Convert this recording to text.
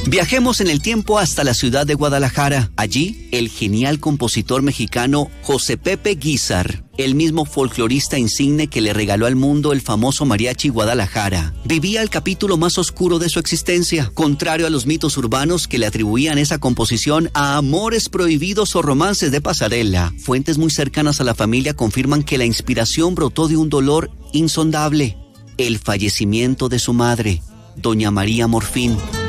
Viajemos en el tiempo hasta la ciudad de Guadalajara. Allí, el genial compositor mexicano José Pepe Guízar, el mismo folclorista insigne que le regaló al mundo el famoso Mariachi Guadalajara, vivía el capítulo más oscuro de su existencia, contrario a los mitos urbanos que le atribuían esa composición a amores prohibidos o romances de pasarela. Fuentes muy cercanas a la familia confirman que la inspiración brotó de un dolor insondable: el fallecimiento de su madre, doña María Morfín.